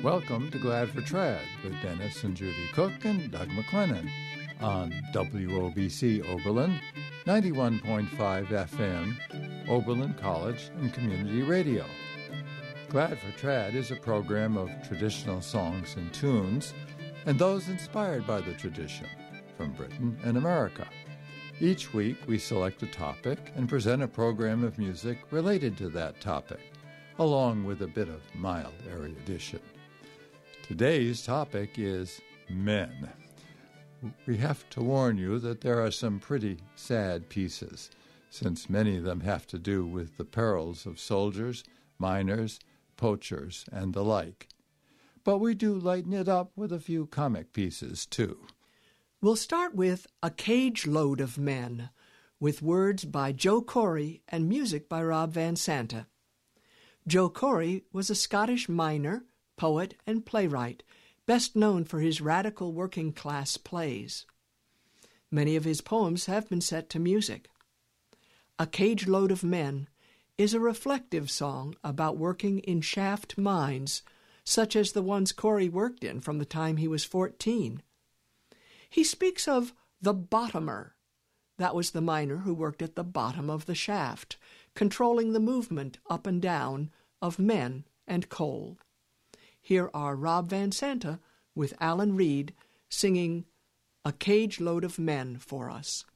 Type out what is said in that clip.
Welcome to Glad for Trad with Dennis and Judy Cook and Doug McLennan on WOBC Oberlin, 91.5 FM, Oberlin College and Community Radio. Glad for Trad is a program of traditional songs and tunes and those inspired by the tradition from Britain and America. Each week we select a topic and present a program of music related to that topic, along with a bit of mild erudition. Today's topic is men. We have to warn you that there are some pretty sad pieces, since many of them have to do with the perils of soldiers, miners, poachers, and the like. But we do lighten it up with a few comic pieces, too. We'll start with A Cage Load of Men, with words by Joe Corey and music by Rob Van Santa. Joe Corey was a Scottish miner, poet, and playwright, best known for his radical working-class plays. Many of his poems have been set to music. A Cage Load of Men is a reflective song about working in shaft mines, such as the ones Corey worked in from the time he was 14. He speaks of the bottomer. That was the miner who worked at the bottom of the shaft, controlling the movement up and down of men and coal. Here are Rob Van Santa with Alan Reed singing A Cage Load of Men for us.